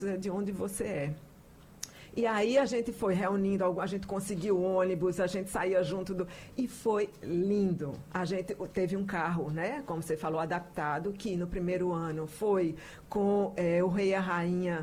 de onde você é. E aí a gente foi reunindo, a gente conseguiu ônibus, a gente saía junto e foi lindo. A gente teve um carro, né, como você falou, adaptado, que no primeiro ano foi com o rei e a rainha